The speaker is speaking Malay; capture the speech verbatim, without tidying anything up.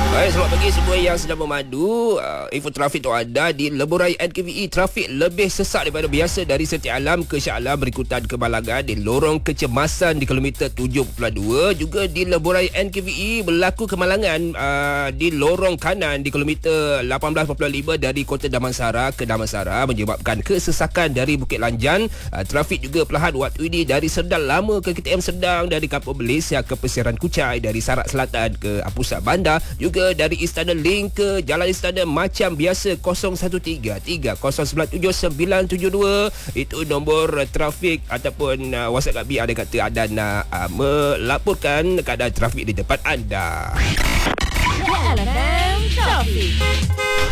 Baik, selamat pagi semua yang sedang memadu. Uh, info trafik tu ada di Lebuh N K V E. Trafik lebih sesak daripada biasa dari Setia Alam ke Shah Alam berikutan Kemalangan di lorong kecemasan di kilometer tujuh puluh dua. Juga di Lebuh N K V E berlaku kemalangan uh, di lorong kanan di kilometer lapan belas puluh lima dari Kota Damansara ke Damansara menyebabkan kesesakan dari Bukit Lanjan. Uh, trafik juga perlahan waktu ini dari Serdang Lama ke K T M Serdang, dari Kampung Malaysia ke Persiaran Kuchai, dari Sarak Selatan ke Pusat Bandar, juga dari Istana Link ke Jalan Istana macam biasa. Kosong satu tiga tiga kosong sembilan tujuh sembilan tujuh dua itu nombor uh, trafik ataupun uh, WhatsApp kami. Ada kata anda nak uh, melaporkan keadaan trafik di tempat anda. L F M Traffic.